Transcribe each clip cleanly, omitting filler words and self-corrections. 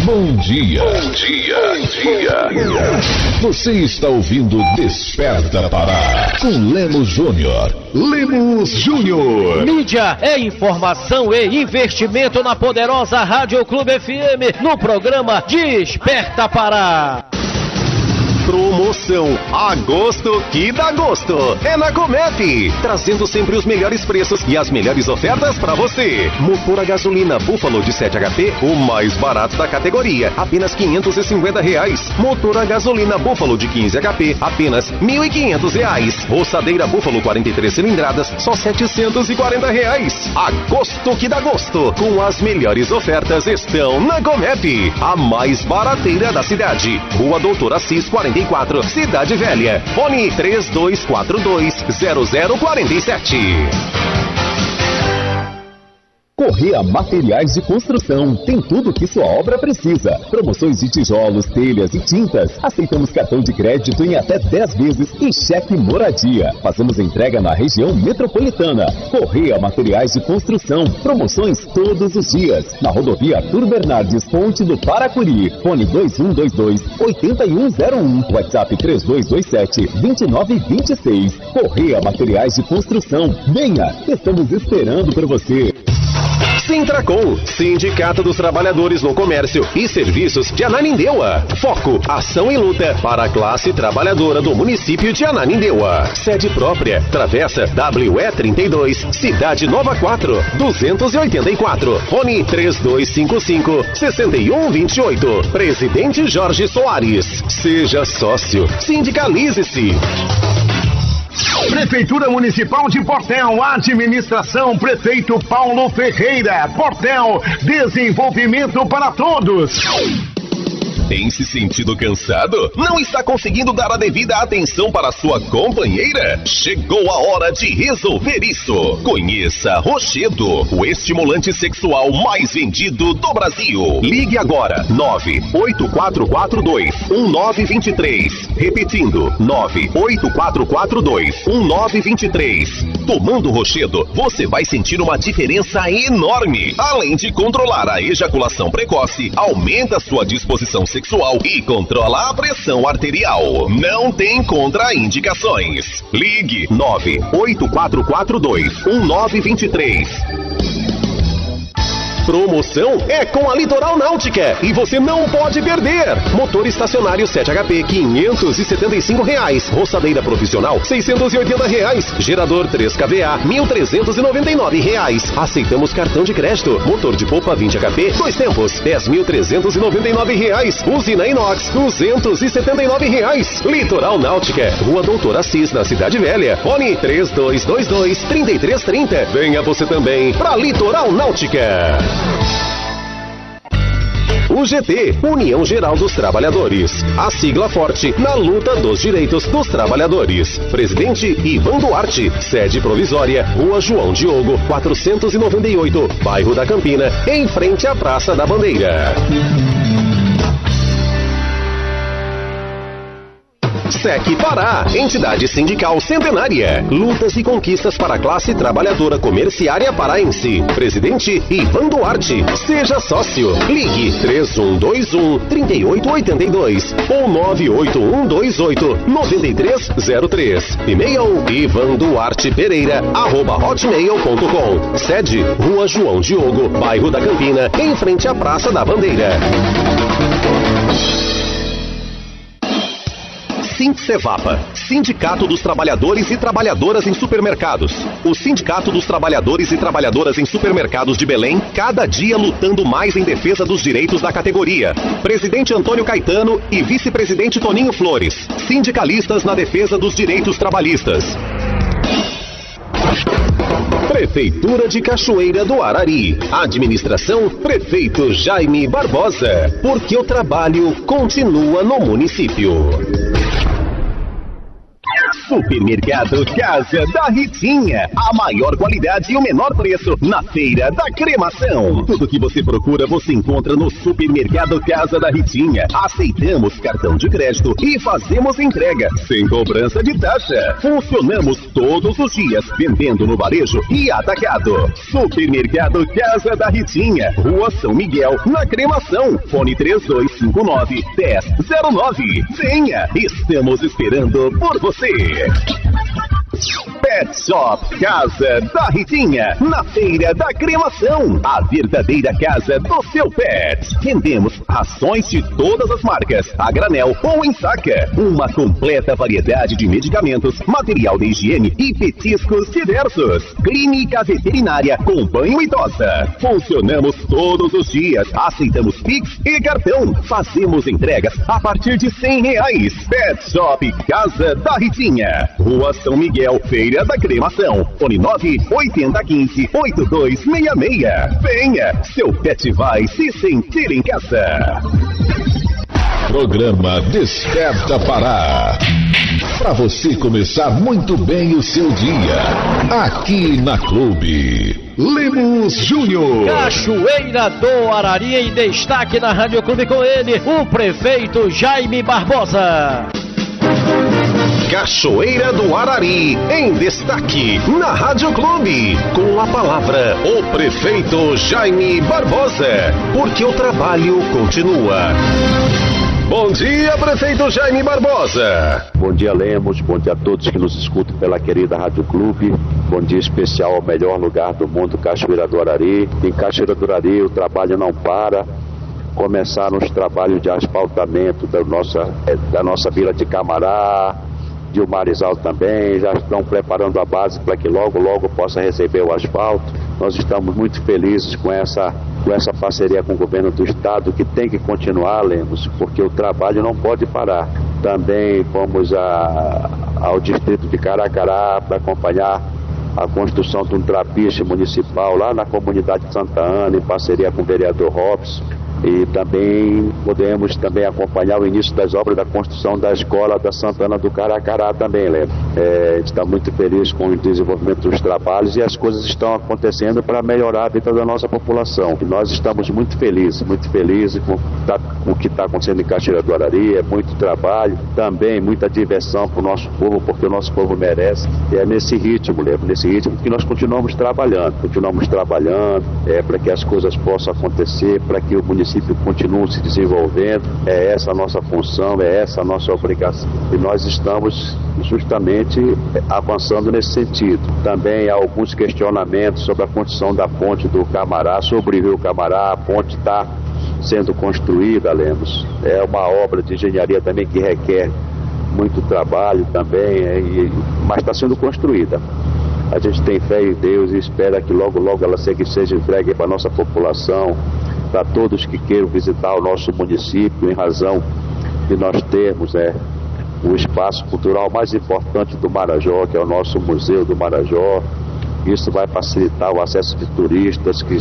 Bom dia. Bom dia. Bom dia. Você está ouvindo Desperta Pará com Lemos Júnior. Lemos Júnior. Mídia é informação e investimento na poderosa Rádio Clube FM no programa Desperta Pará. Promoção Agosto que dá gosto. É na Comep, trazendo sempre os melhores preços e as melhores ofertas para você. Motor a gasolina Buffalo de 7 HP, o mais barato da categoria, apenas R$550. Motor a gasolina Buffalo de 15 HP, apenas R$1.500. Roçadeira Buffalo 43 cilindradas, só R$740. Agosto que dá gosto, com as melhores ofertas estão na Comep, a mais barateira da cidade. Rua Doutor Assis 44, Cidade Velha. Fone 3242-0047. Correia Materiais de Construção. Tem tudo o que sua obra precisa. Promoções de tijolos, telhas e tintas. Aceitamos cartão de crédito em até 10 vezes e cheque moradia. Fazemos entrega na região metropolitana. Correia Materiais de Construção. Promoções todos os dias. Na rodovia Arthur Bernardes, Ponte do Paracuri. Fone 2122-8101. WhatsApp 3227-2926. Correia Materiais de Construção. Venha, estamos esperando por você. Sintracom, Sindicato dos Trabalhadores no Comércio e Serviços de Ananindeua. Foco, ação e luta para a classe trabalhadora do município de Ananindeua. Sede própria, Travessa WE32, Cidade Nova 4, 284. Fone 3255-6128. Presidente Jorge Soares. Seja sócio, sindicalize-se. Prefeitura Municipal de Portel, administração Prefeito Paulo Ferreira. Portel, desenvolvimento para todos. Tem se sentido cansado? Não está conseguindo dar a devida atenção para sua companheira? Chegou a hora de resolver isso. Conheça Rochedo, o estimulante sexual mais vendido do Brasil. Ligue agora, 98442-1923. Repetindo, 98442-1923. Tomando Rochedo, você vai sentir uma diferença enorme. Além de controlar a ejaculação precoce, aumenta sua disposição sexual e controla a pressão arterial. Não tem contraindicações. Ligue 98442-1923. Promoção é com a Litoral Náutica e você não pode perder. Motor estacionário 7 HP R$575. Roçadeira profissional R$680. Gerador 3 kVA R$1.399. Aceitamos cartão de crédito. Motor de polpa 20 HP 2 tempos R$10.399. Usina inox R$279. Litoral Náutica, Rua Doutor Assis, na Cidade Velha. Fone 3222-3330. Venha você também para Litoral Náutica. UGT, União Geral dos Trabalhadores. A sigla forte na luta dos direitos dos trabalhadores. Presidente Ivan Duarte. Sede provisória, Rua João Diogo, 498, bairro da Campina, em frente à Praça da Bandeira. SEC Pará, entidade sindical centenária. Lutas e conquistas para a classe trabalhadora comerciária paraense. Presidente Ivan Duarte. Seja sócio. Ligue 3121-3882 ou 98128-9303. E-mail ivanduartepereira@hotmail.com. Sede Rua João Diogo, bairro da Campina, em frente à Praça da Bandeira. Sindcevapa, Sindicato dos Trabalhadores e Trabalhadoras em Supermercados. O Sindicato dos Trabalhadores e Trabalhadoras em Supermercados de Belém, cada dia lutando mais em defesa dos direitos da categoria. Presidente Antônio Caetano e vice-presidente Toninho Flores. Sindicalistas na defesa dos direitos trabalhistas. Prefeitura de Cachoeira do Arari. Administração Prefeito Jaime Barbosa. Porque o trabalho continua no município. Supermercado Casa da Ritinha. A maior qualidade e o menor preço na Feira da Cremação. Tudo que você procura você encontra no Supermercado Casa da Ritinha. Aceitamos cartão de crédito e fazemos entrega sem cobrança de taxa. Funcionamos todos os dias vendendo no varejo e atacado. Supermercado Casa da Ritinha, Rua São Miguel, na Cremação. Fone 3259-1009. Venha, estamos esperando por você. Pet Shop Casa da Ritinha, na Feira da Cremação, a verdadeira casa do seu pet. Vendemos rações de todas as marcas, a granel ou em saca. Uma completa variedade de medicamentos, material de higiene e petiscos diversos. Clínica veterinária com banho e tosa. Funcionamos todos os dias, aceitamos Pix e cartão. Fazemos entregas a partir de R$100. Pet Shop Casa da Ritinha, Rua São Miguel, Feira da Cremação. Fone 98015-8266. Venha, seu pet vai se sentir em casa. Programa Desperta Pará. Para você começar muito bem o seu dia. Aqui na Clube. Lemos Júnior. Cachoeira do Arari em destaque na Rádio Clube com ele, o prefeito Jaime Barbosa. Cachoeira do Arari, em destaque na Rádio Clube. Com a palavra, o prefeito Jaime Barbosa, porque o trabalho continua. Bom dia, prefeito Jaime Barbosa. Bom dia, Lemos. Bom dia a todos que nos escutam pela querida Rádio Clube. Bom dia especial ao melhor lugar do mundo, Cachoeira do Arari. Em Cachoeira do Arari o trabalho não para. Começaram os trabalhos de asfaltamento da nossa vila de Camará, de Umarizal também, já estão preparando a base para que logo, logo possa receber o asfalto. Nós estamos muito felizes com essa parceria com o governo do estado, que tem que continuar, Lemos, porque o trabalho não pode parar. Também vamos ao distrito de Caracará para acompanhar a construção de um trapiche municipal lá na comunidade de Santa Ana, em parceria com o vereador Robson. E também podemos acompanhar o início das obras da construção da escola da Santana do Caracará também, Lemos. A gente está muito feliz com o desenvolvimento dos trabalhos e as coisas estão acontecendo para melhorar a vida da nossa população. E nós estamos muito felizes com o que está acontecendo em Cachoeira do Arari. É muito trabalho, também muita diversão para o nosso povo, porque o nosso povo merece. E é nesse ritmo, Lemos, nesse ritmo que nós continuamos trabalhando para que as coisas possam acontecer, para que o município continua se desenvolvendo. É essa a nossa função, é essa a nossa obrigação. E nós estamos justamente avançando nesse sentido. Também há alguns questionamentos sobre a construção da ponte do Camará, sobre o rio Camará. A ponte está sendo construída, Lemos. É uma obra de engenharia também que requer muito trabalho também, mas está sendo construída. A gente tem fé em Deus e espera que logo, logo ela seja entregue para a nossa população, para todos que queiram visitar o nosso município, em razão de nós termos o espaço cultural mais importante do Marajó, que é o nosso Museu do Marajó. Isso vai facilitar o acesso de turistas que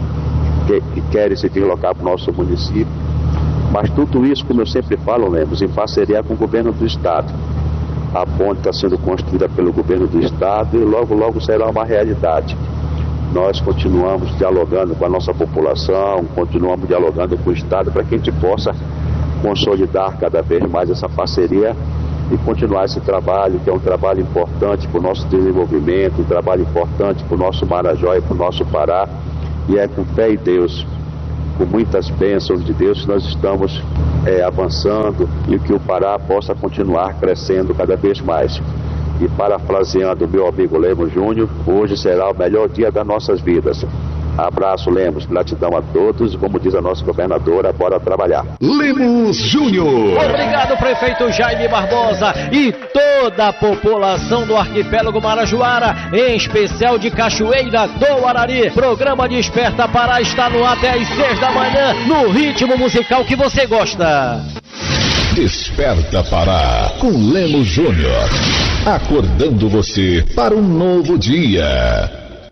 querem se deslocar para o nosso município. Mas tudo isso, como eu sempre falo, Lemos, em parceria com o governo do estado. A ponte está sendo construída pelo governo do estado e logo, logo será uma realidade. Nós continuamos dialogando com a nossa população, continuamos dialogando com o estado para que a gente possa consolidar cada vez mais essa parceria e continuar esse trabalho, que é um trabalho importante para o nosso desenvolvimento, um trabalho importante para o nosso Marajó e para o nosso Pará. E é com fé em Deus, com muitas bênçãos de Deus, que nós estamos avançando e que o Pará possa continuar crescendo cada vez mais. E parafraseando o meu amigo Lemos Júnior, hoje será o melhor dia das nossas vidas. Abraço, Lemos, gratidão a todos. Como diz a nossa governadora, bora trabalhar. Lemos Júnior. Obrigado, prefeito Jaime Barbosa e toda a população do arquipélago Marajoara, em especial de Cachoeira do Arari. Programa Desperta Pará está no ar até às 6 da manhã, no ritmo musical que você gosta. Desperta Pará, com Lemos Júnior. Acordando você para um novo dia.